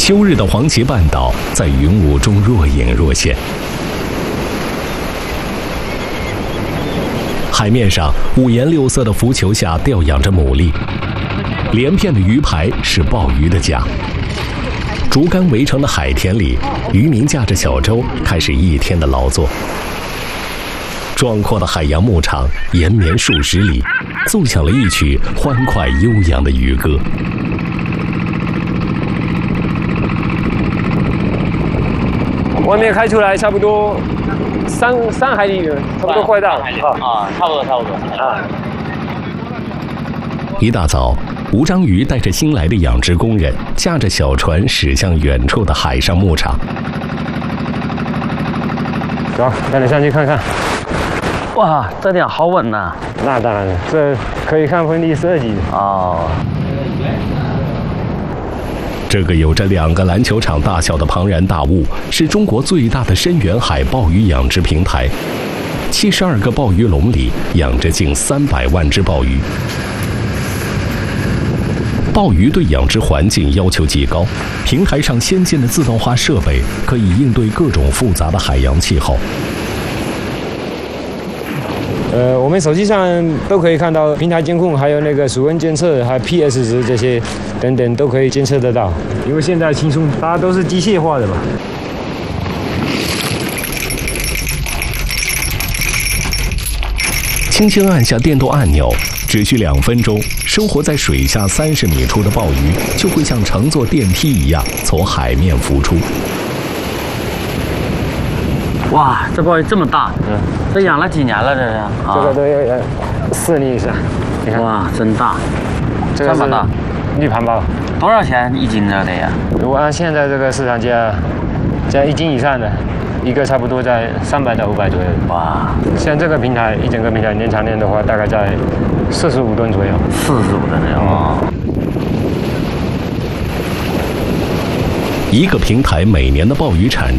秋日的黄岐半岛在云雾中若隐若现，海面上五颜六色的浮球下吊养着牡蛎，连片的鱼排是鲍鱼的家。竹竿围成的海田里，渔民驾着小舟开始一天的劳作。壮阔的海洋牧场延绵数十里，奏响了一曲欢快悠扬的渔歌。 外面开出来差不多三海里，差不多快到啊，差不多啊。 一大早，吴章鱼带着新来的养殖工人，驾着小船驶向远处的海上牧场。 走，带你上去看看。 哇，这点好稳呐！ 那当然了，这可以看分离设计哦。 这个有着2个篮球场大小的庞然大物，是中国最大的深远海鲍鱼养殖平台。72个鲍鱼笼里养着近300万只鲍鱼。鲍鱼对养殖环境要求极高，平台上先进的自动化设备可以应对各种复杂的海洋气候。 我们手机上都可以看到平台监控，还有那个水温监测，还有 PS 值这些等等都可以监测得到。因为现在轻松，大家都是机械化的嘛。 轻轻按下电动按钮，只需2分钟，生活在水下30米处的鲍鱼就会像乘坐电梯一样从海面浮出。 哇，这鲍鱼这么大，这养了几年了？这是？ 这个都要4年以上。你看， 哇，真大， 这么大，绿盘鲍。 多少钱1斤这得呀？ 如果按现在这个市场价1斤以上的，一个差不多在300到500左右。 哇， 像这个平台，一整个平台年产量的话，大概在45吨左右。 45吨哦。 一个平台每年的鲍鱼产